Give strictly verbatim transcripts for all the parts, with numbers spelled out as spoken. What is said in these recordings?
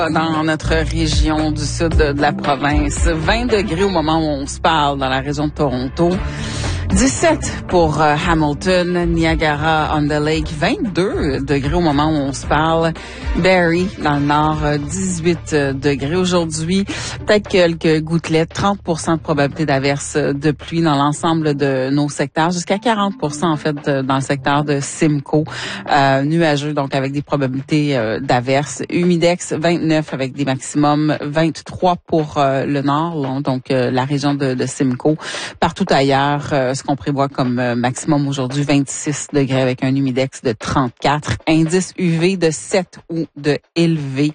Dans notre région du sud de la province, vingt degrés au moment où on se parle dans la région de Toronto. dix-sept pour euh, Hamilton, Niagara-on-the-Lake, vingt-deux degrés au moment où on se parle. Barrie, dans le nord, euh, dix-huit degrés aujourd'hui. Peut-être quelques gouttelettes, trente pour cent de probabilité d'averse de pluie dans l'ensemble de nos secteurs, jusqu'à quarante pour cent en fait dans le secteur de Simcoe. Euh, nuageux, donc avec des probabilités euh, d'averse. Humidex, vingt-neuf avec des maximums, vingt-trois pour euh, le nord, donc euh, la région de, de Simcoe. Partout ailleurs, euh, ce qu'on prévoit comme euh, maximum aujourd'hui, vingt-six degrés avec un humidex de trente-quatre, indice U V de sept ou de élevé.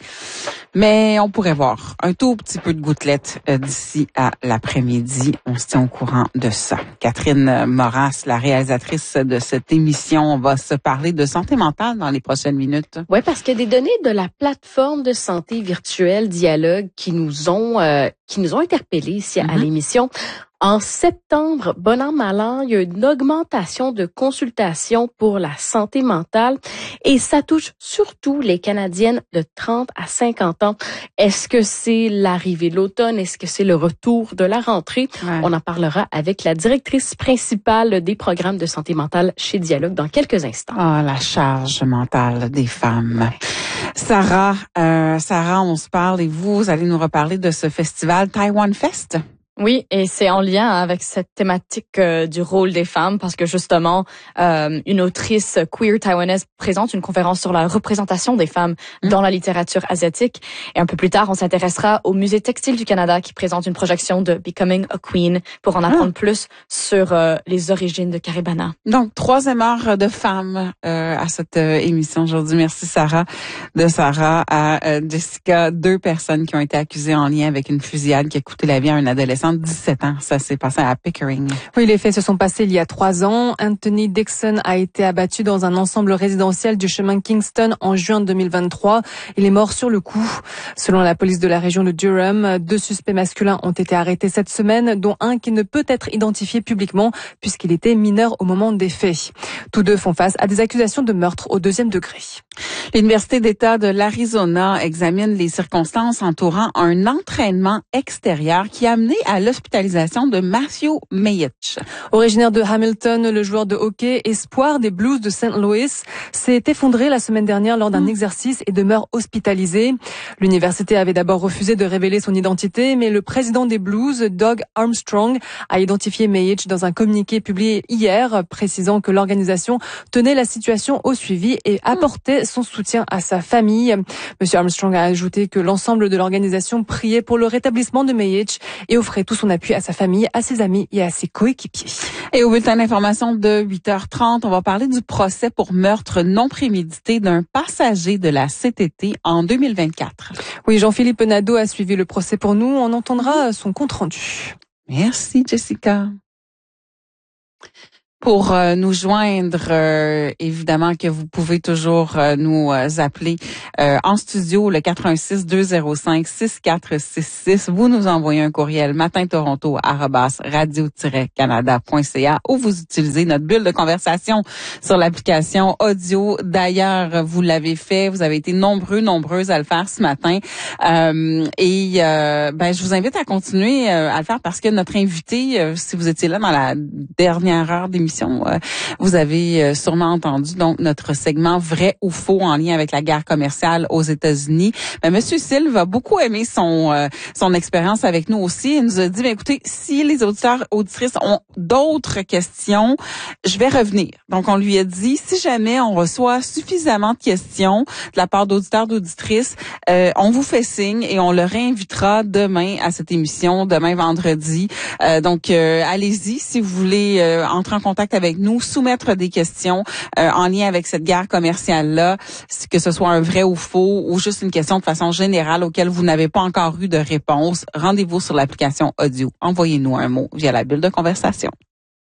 Mais on pourrait voir un tout petit peu de gouttelettes euh, d'ici à l'après-midi. On se tient au courant de ça. Catherine Moras, la réalisatrice de cette émission, va se parler de santé mentale dans les prochaines minutes. Oui, parce qu'il y a des données de la plateforme de santé virtuelle Dialogue qui nous ont euh, qui nous ont interpellés ici mm-hmm. à l'émission. En septembre, bon an, mal an, il y a une augmentation de consultations pour la santé mentale et ça touche surtout les Canadiennes de trente à cinquante ans. Est-ce que c'est l'arrivée de l'automne? Est-ce que c'est le retour de la rentrée? Ouais. On en parlera avec la directrice principale des programmes de santé mentale chez Dialogue dans quelques instants. Ah, la charge mentale des femmes. Sarah, euh, Sarah, on se parle et vous, vous allez nous reparler de ce festival Taiwan Fest. Oui, et c'est en lien avec cette thématique euh, du rôle des femmes parce que justement, euh, une autrice queer taïwanaise présente une conférence sur la représentation des femmes mmh. dans la littérature asiatique. Et un peu plus tard, on s'intéressera au Musée textile du Canada qui présente une projection de Becoming a Queen pour en apprendre mmh. plus sur euh, les origines de Caribana. Donc, troisième heure de femmes euh, à cette euh, émission aujourd'hui. Merci Sarah. De Sarah à euh, Jessica, deux personnes qui ont été accusées en lien avec une fusillade qui a coûté la vie à un adolescent de dix-sept ans. Ça s'est passé à Pickering. Oui, les faits se sont passés il y a trois ans. Anthony Dixon a été abattu dans un ensemble résidentiel du chemin Kingston en juin deux mille vingt-trois. Il est mort sur le coup. Selon la police de la région de Durham, deux suspects masculins ont été arrêtés cette semaine, dont un qui ne peut être identifié publiquement puisqu'il était mineur au moment des faits. Tous deux font face à des accusations de meurtre au deuxième degré. L'Université d'État de l'Arizona examine les circonstances entourant un entraînement extérieur qui a amené à l'hospitalisation de Matthew Mayich. Originaire de Hamilton, le joueur de hockey espoir des Blues de Saint Louis s'est effondré la semaine dernière lors d'un mmh. exercice et demeure hospitalisé. L'université avait d'abord refusé de révéler son identité, mais le président des Blues, Doug Armstrong, a identifié Mayich dans un communiqué publié hier, précisant que l'organisation tenait la situation au suivi et apportait son soutien à sa famille. Monsieur Armstrong a ajouté que l'ensemble de l'organisation priait pour le rétablissement de Mayich et offrait tout son appui à sa famille, à ses amis et à ses coéquipiers. Et au bulletin d'information de huit heures trente, on va parler du procès pour meurtre non prémédité d'un passager de la C T T en deux mille vingt-quatre. Oui, Jean-Philippe Nadeau a suivi le procès pour nous. On entendra son compte-rendu. Merci, Jessica. Pour euh, nous joindre, euh, évidemment que vous pouvez toujours euh, nous euh, appeler euh, en studio le quatre un six, deux zéro cinq, six quatre six six. Vous nous envoyez un courriel matintoronto arobase radio tiret canada point c a ou vous utilisez notre bulle de conversation sur l'application audio. D'ailleurs, vous l'avez fait, vous avez été nombreux, nombreuses à le faire ce matin. Euh, et euh, ben, je vous invite à continuer euh, à le faire parce que notre invité, euh, si vous étiez là dans la dernière heure d'émission, vous avez sûrement entendu donc notre segment vrai ou faux en lien avec la guerre commerciale aux États-Unis. Ben, Monsieur Silve a beaucoup aimé son euh, son expérience avec nous aussi. Il nous a dit, ben, écoutez, si les auditeurs auditrices ont d'autres questions, je vais revenir. Donc on lui a dit, si jamais on reçoit suffisamment de questions de la part d'auditeurs d'auditrices, euh, on vous fait signe et on le réinvitera demain à cette émission, demain vendredi. Euh, donc euh, allez-y si vous voulez euh, entrer en contact avec nous, soumettre des questions euh, en lien avec cette guerre commerciale-là, que ce soit un vrai ou faux ou juste une question de façon générale auquel vous n'avez pas encore eu de réponse. Rendez-vous sur l'application audio. Envoyez-nous un mot via la bulle de conversation.